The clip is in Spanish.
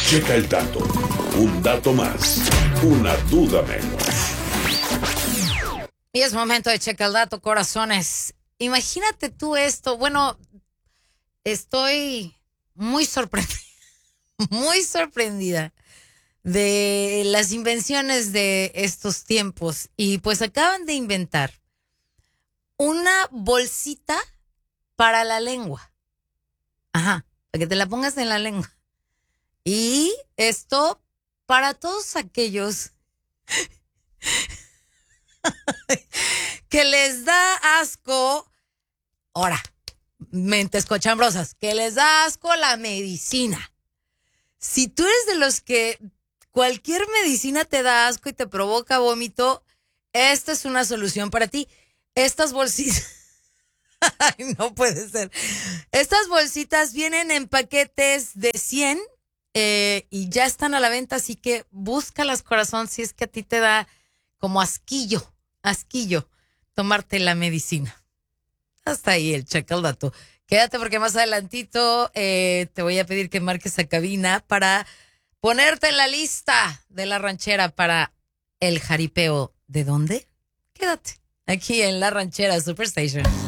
Checa el dato. Un dato más. Una duda menos. Y es momento de checar el dato, corazones. Imagínate tú esto. Bueno, estoy muy sorprendida, muy sorprendida de las invenciones de estos tiempos. Y pues acaban de inventar una bolsita para la lengua. Ajá, para que te la pongas en la lengua. Y esto para todos aquellos que les da asco, ahora, mentes cochambrosas, que les da asco la medicina. Si tú eres de los que cualquier medicina te da asco y te provoca vómito, esta es una solución para ti. Estas bolsitas, ay, no puede ser. Estas bolsitas vienen en paquetes de 100 y ya están a la venta, así que búscalas, corazón, si es que a ti te da como asquillo, tomarte la medicina. Hasta ahí el check el dato. Quédate porque más adelantito te voy a pedir que marques a cabina para ponerte en la lista de la ranchera para el jaripeo. ¿De dónde? Quédate aquí en la ranchera Superstation.